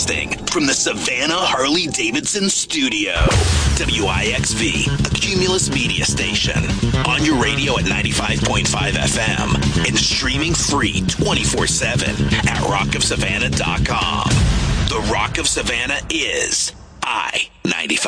Broadcasting from the Savannah Harley-Davidson studio. WIXV, a Cumulus media station. On your radio at 95.5 FM and streaming free 24/7 at rockofsavannah.com. The Rock of Savannah is I-95.